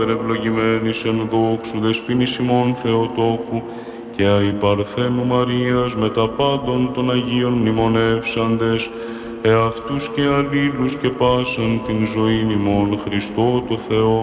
Ευλογημένης εν δόξου δεσποίνης ημών Θεοτόκου και αη Παρθένου Μαρίας με τα πάντων των Αγίων μνημονεύσαντες, εαυτούς και αλλήλους και πάσαν την ζωήν ημών Χριστό το Θεό.